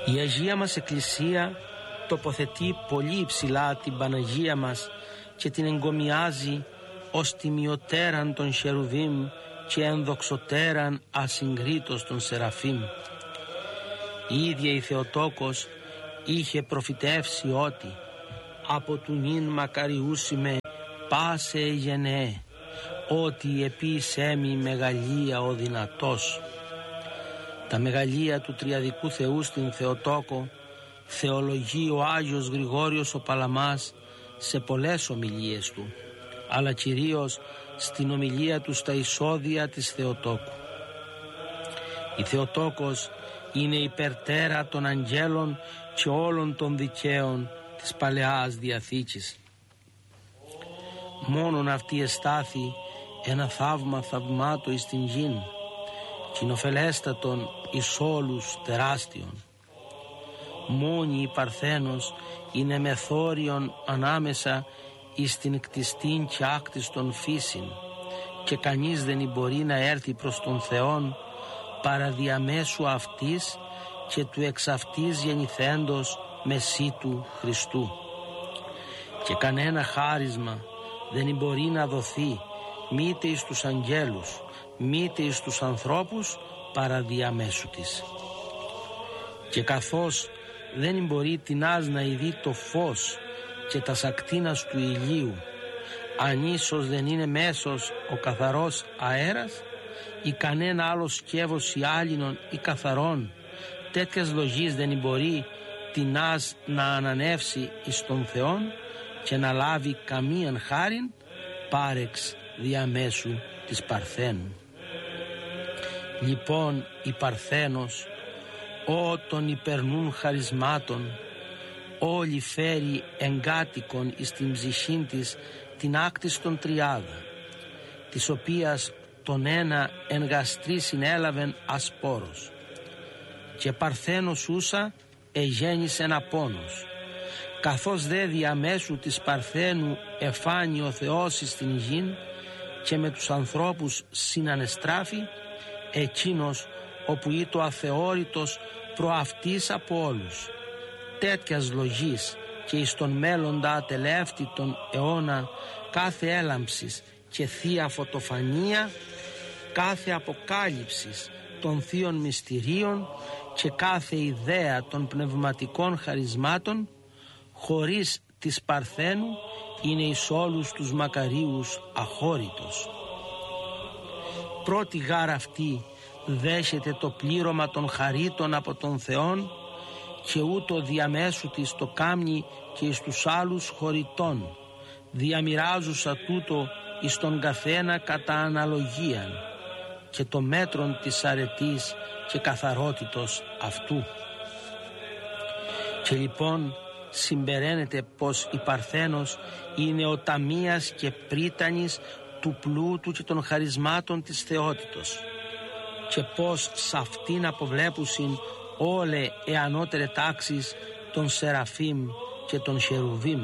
Η Αγία μας Εκκλησία τοποθετεί πολύ υψηλά την Παναγία μας και την εγκομιάζει ως τιμιωτέραν των Χερουβίμ και ενδοξωτέραν ασυγκρίτως των Σεραφείμ. Η ίδια η Θεοτόκος είχε προφητεύσει ότι «Από του νυν μακαριούσιμε πάσε γενναίε, ότι επίησέ μη μεγαλεία ο δυνατός». Τα μεγαλεία του Τριαδικού Θεού στην Θεοτόκο θεολογεί ο Άγιος Γρηγόριος ο Παλαμάς σε πολλές ομιλίες του, αλλά κυρίως στην ομιλία του στα εισόδια της Θεοτόκου. Η Θεοτόκος είναι υπερτέρα των αγγέλων και όλων των δικαίων της Παλαιάς Διαθήκης. Μόνον αυτή εστάθη ένα θαύμα θαυμάτο εις την γην, κοινοφελέστατον εις όλους τεράστιον. Μόνη η Παρθένος είναι μεθόριον ανάμεσα εις την κτιστήν και άκτιστον φύσιν, και κανείς δεν μπορεί να έρθει προς τον Θεόν παρά διαμέσου αυτής και του εξ αυτής γεννηθέντος μεσίτου Χριστού. Και κανένα χάρισμα δεν μπορεί να δοθεί μήτε εις τους αγγέλους μήτε εις τους ανθρώπους παρά διαμέσου της. Και καθώς δεν μπορεί τινάς να ειδεί το φως και τα σακτίνας του ηλίου, αν ίσως δεν είναι μέσος ο καθαρός αέρας ή κανένα άλλο σκεύος ή άλλινον ή καθαρόν, τέτοιας λογής δεν μπορεί τινάς να ανανεύσει εις τον Θεόν και να λάβει καμίαν χάριν πάρεξ διαμέσου της Παρθένου. Λοιπόν η Παρθένος, ό των υπερνούν χαρισμάτων, όλη φέρει εγκάτοικον εις την ψυχήν της την άκτιστον τριάδα, της οποίας τον ένα εν γαστρή συνέλαβεν ασπόρος. Και Παρθένος ούσα εγέννησεν απόνος. Καθώς δε διαμέσου της Παρθένου εφάνει ο Θεός εις την γην και με τους ανθρώπους συνανεστράφει, εκείνος όπου ή το αθεώρητος προαυτής από όλους. Τέτοιας λογής και εις τον μέλλοντα ατελεύτη τον αιώνα κάθε έλαμψης και θεία φωτοφανία, κάθε αποκάλυψης των θείων μυστηρίων και κάθε ιδέα των πνευματικών χαρισμάτων, χωρίς της Παρθένου είναι εις όλους τους μακαρίους αχώρητος. Πρώτη γάρα αυτή δέχεται το πλήρωμα των χαρίτων από τον Θεόν και ούτω διαμέσου της το κάμνει και εις τους άλλους χωριτών, διαμοιράζουσα τούτο εις τον καθένα κατά αναλογίαν και το μέτρον της αρετής και καθαρότητος αυτού. Και λοιπόν συμπεραίνεται πως η Παρθένος είναι ο ταμείας και πρίτανης του πλούτου και των χαρισμάτων της θεότητος, και πως σ' αυτήν αποβλέπουσιν όλε εανώτερε τάξεις των Σεραφείμ και των Χερουβίμ,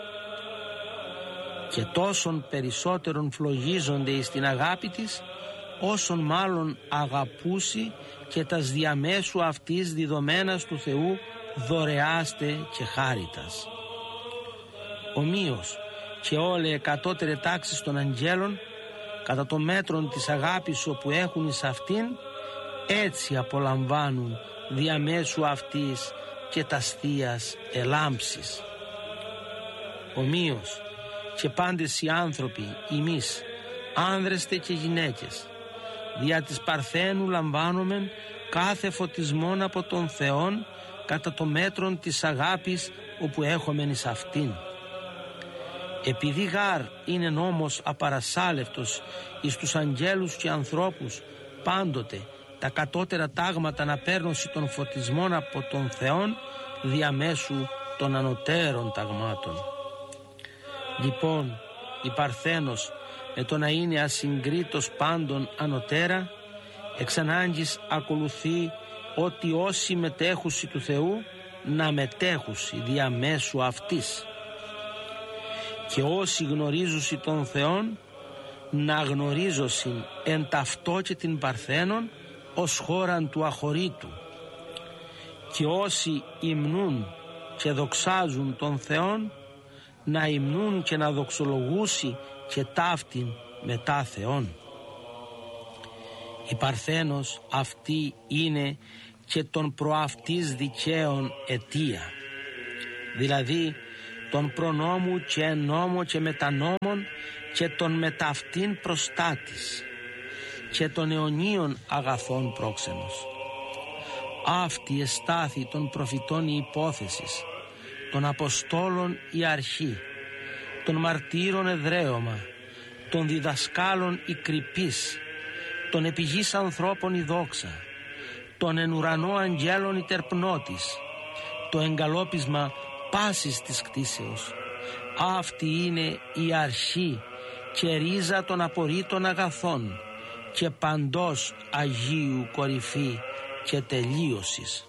και τόσον περισσότερον φλογίζονται εις την αγάπη της, όσον μάλλον αγαπούσι και τας διαμέσου αυτής διδομένας του Θεού δωρεάστε και χάριτας. Ομοίως και όλε εκατότερε τάξεις των αγγέλων κατά το μέτρον της αγάπης όπου έχουν εις αυτήν, έτσι απολαμβάνουν διαμέσου αυτής και τας θείας ελάμψης. Ομοίως και πάντες οι άνθρωποι, εμείς, άνδρεστε και γυναίκες, δια της Παρθένου λαμβάνομεν κάθε φωτισμόν από τον Θεόν κατά το μέτρον της αγάπης όπου έχομεν εις αυτήν. Επειδή γάρ είναι νόμος απαρασάλευτος εις τους αγγέλους και ανθρώπους πάντοτε τα κατώτερα τάγματα να παίρνωση των φωτισμών από τον Θεόν διαμέσου των ανωτέρων ταγμάτων. Λοιπόν η Παρθένος με το να είναι ασυγκρίτως πάντων ανωτέρα, εξ ανάγκης ακολουθεί ότι όσοι μετέχουσι του Θεού να μετέχουσι διαμέσου αυτής, και όσοι γνωρίζουσι τον Θεόν να γνωρίζωσιν εν ταυτό και την Παρθένον ως χώραν του αχωρήτου, και όσοι υμνούν και δοξάζουν τον Θεόν, να υμνούν και να δοξολογούσει και ταύτην μετά Θεόν. Η Παρθένος αυτή είναι και των προαυτής δικαίων αιτία, δηλαδή των προνόμου και νόμο και μετανόμων και των μεταυτήν προστάτης και των αιωνίων αγαθών πρόξενος. Αυτή εστάθη των προφητών η υπόθεσης, των Αποστόλων η αρχή, των μαρτύρων εδραίωμα, των διδασκάλων η κρυπής, των επιγής ανθρώπων η δόξα, των εν ουρανό αγγέλων η τερπνότης, το εγκαλόπισμα πάσης της κτίσεως. Αυτή είναι η αρχή και ρίζα των απορρίτων αγαθών και παντός Αγίου κορυφή και τελείωσης.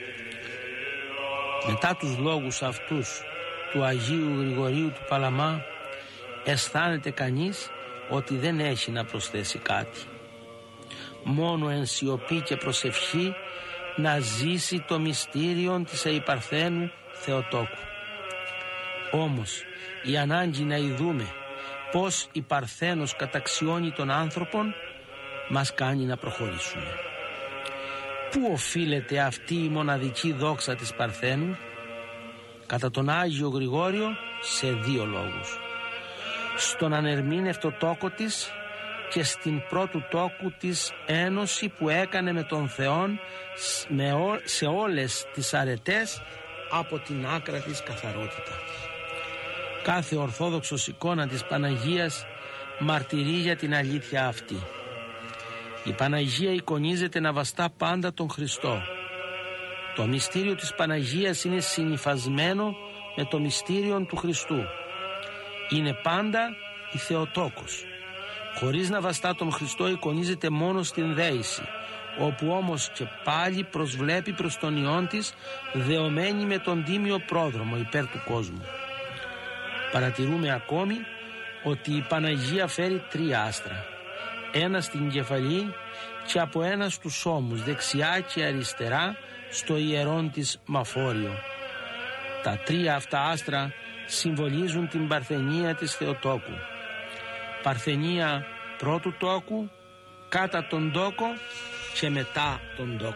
Μετά τους λόγους αυτούς του Αγίου Γρηγορίου του Παλαμά, αισθάνεται κανείς ότι δεν έχει να προσθέσει κάτι. Μόνο εν σιωπή και προσευχή να ζήσει το μυστήριο της Αϊπαρθένου Θεοτόκου. Όμως η ανάγκη να ειδούμε πως η Παρθένος καταξιώνει τον άνθρωπον μας κάνει να προχωρήσουμε. Πού οφείλεται αυτή η μοναδική δόξα της Παρθένου? Κατά τον Άγιο Γρηγόριο σε δύο λόγους: στον ανερμήνευτο τόκο της και στην πρώτου τόκου της ένωση που έκανε με τον Θεόν σε όλες τις αρετές από την άκρα της καθαρότητα. Κάθε ορθόδοξος εικόνα της Παναγίας μαρτυρεί για την αλήθεια αυτή. Η Παναγία εικονίζεται να βαστά πάντα τον Χριστό. Το μυστήριο της Παναγίας είναι συνυφασμένο με το μυστήριο του Χριστού. Είναι πάντα η Θεοτόκος. Χωρίς να βαστά τον Χριστό εικονίζεται μόνο στην δέηση, όπου όμως και πάλι προσβλέπει προς τον Υιόν της, δεωμένη με τον τίμιο πρόδρομο υπέρ του κόσμου. Παρατηρούμε ακόμη ότι η Παναγία φέρει 3 άστρα, ένα στην κεφαλή και από ένα στους ώμους, δεξιά και αριστερά, στο ιερόν της μαφόριο. Τα 3 αυτά άστρα συμβολίζουν την παρθενία της Θεοτόκου. Παρθενία πρώτου τόκου, κάτα τον τόκο και μετά τον τόκο.